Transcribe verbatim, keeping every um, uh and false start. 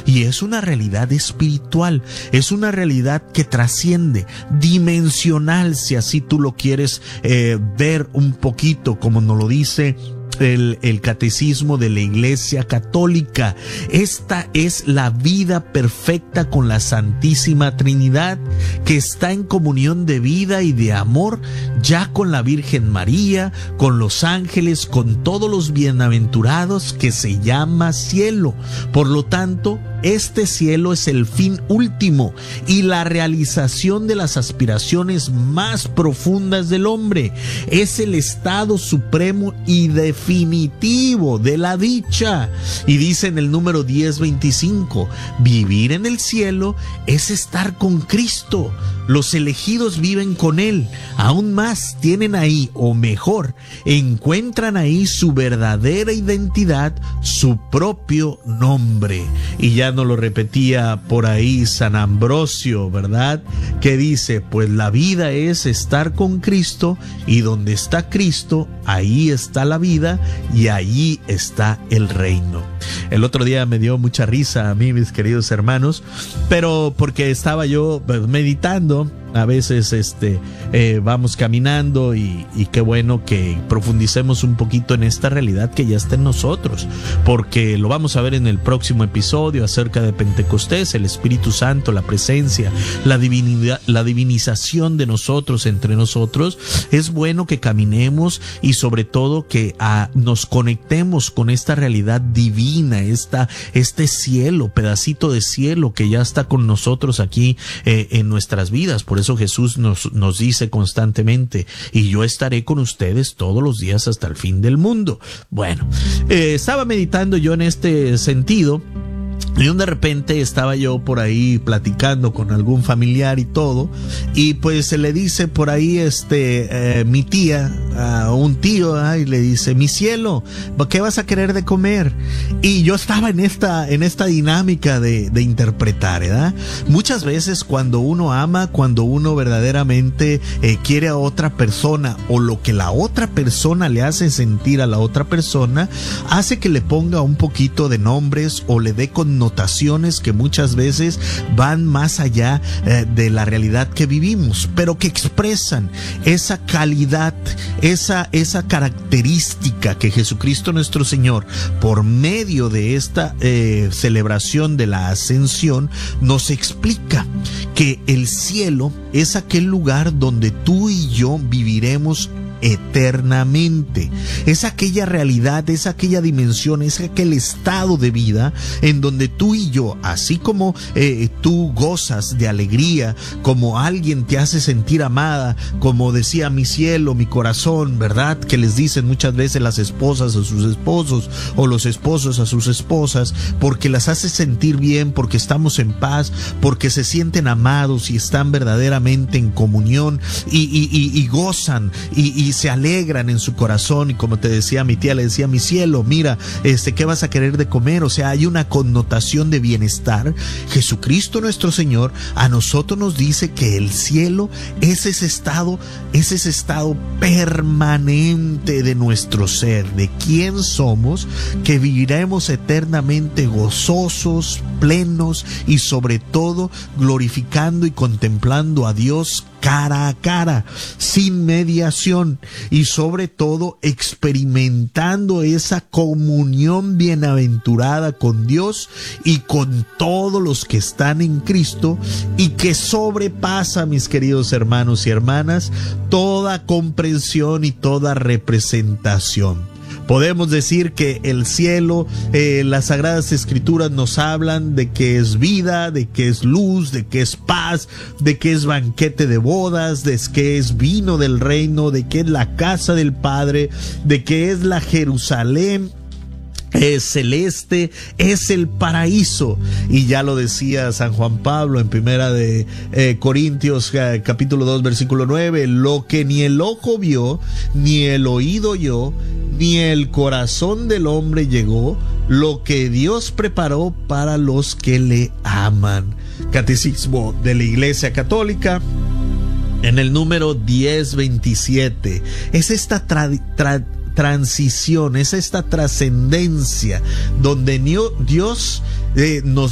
y es una realidad espiritual, es una realidad que trasciende, dimensional, si así tú lo quieres eh, ver un poquito, como nos lo dice El, el catecismo de la Iglesia Católica. Esta es la vida perfecta con la Santísima Trinidad, que está en comunión de vida y de amor ya con la Virgen María, con los ángeles, con todos los bienaventurados, que se llama cielo. Por lo tanto, este cielo es el fin último y la realización de las aspiraciones más profundas del hombre. Es el estado supremo y definitivo de la dicha. Y dice en el número diez veinticinco, vivir en el cielo es estar con Cristo. Los elegidos viven con Él. Aún más, tienen ahí, o mejor, encuentran ahí su verdadera identidad, su propio nombre. Y ya nos lo repetía por ahí San Ambrosio, ¿verdad? Que dice, pues la vida es estar con Cristo, y donde está Cristo, ahí está la vida y allí está el reino. El otro día me dio mucha risa a mí, mis queridos hermanos, pero porque estaba yo meditando. A veces este eh, vamos caminando y, y qué bueno que profundicemos un poquito en esta realidad que ya está en nosotros, porque lo vamos a ver en el próximo episodio acerca de Pentecostés, el Espíritu Santo, la presencia, la divinidad, la divinización de nosotros entre nosotros. Es bueno que caminemos y sobre todo que ah, nos conectemos con esta realidad divina, esta, este cielo, pedacito de cielo que ya está con nosotros aquí eh, en nuestras vidas. Por eso Jesús nos, nos dice constantemente, y yo estaré con ustedes todos los días hasta el fin del mundo. Bueno, eh, estaba meditando yo en este sentido, y de repente estaba yo por ahí platicando con algún familiar y todo, y pues se le dice por ahí este eh, mi tía a un tío, ¿eh? Y le dice, mi cielo, ¿qué vas a querer de comer? Y yo estaba en esta en esta dinámica de, de interpretar, ¿verdad? Muchas veces cuando uno ama, cuando uno verdaderamente eh, quiere a otra persona, o lo que la otra persona le hace sentir a la otra persona, hace que le ponga un poquito de nombres o le dé connotaciones que muchas veces van más allá eh, de la realidad que vivimos, pero que expresan esa calidad, esa, esa característica que Jesucristo nuestro Señor, por medio de esta eh, celebración de la ascensión, nos explica que el cielo es aquel lugar donde tú y yo viviremos eternamente. Es aquella realidad, es aquella dimensión, es aquel estado de vida en donde tú y yo, así como eh, tú gozas de alegría, como alguien te hace sentir amada, como decía mi cielo, mi corazón, ¿verdad? Que les dicen muchas veces las esposas a sus esposos o los esposos a sus esposas, porque las hace sentir bien, porque estamos en paz, porque se sienten amados y están verdaderamente en comunión y, y, y, y gozan y, y se alegran en su corazón. Y como te decía mi tía, le decía, mi cielo, mira, este, ¿qué vas a querer de comer? O sea, hay una connotación de bienestar. Jesucristo nuestro Señor a nosotros nos dice que el cielo es ese estado, es ese estado permanente de nuestro ser, de quién somos, que viviremos eternamente gozosos, plenos y sobre todo glorificando y contemplando a Dios cara a cara, sin mediación, y sobre todo experimentando esa comunión bienaventurada con Dios y con todos los que están en Cristo, y que sobrepasa, mis queridos hermanos y hermanas, toda comprensión y toda representación. Podemos decir que el cielo, eh, las Sagradas Escrituras nos hablan de que es vida, de que es luz, de que es paz, de que es banquete de bodas, de que es vino del reino, de que es la casa del Padre, de que es la Jerusalén es celeste, es el paraíso. Y ya lo decía San Juan Pablo en primera de eh, Corintios eh, capítulo dos versículo nueve, lo que ni el ojo vio, ni el oído oyó, ni el corazón del hombre llegó, lo que Dios preparó para los que le aman. Catecismo de la Iglesia Católica, en el número diez veintisiete. Es esta tra- tra- transición, es esta trascendencia donde Dios eh, nos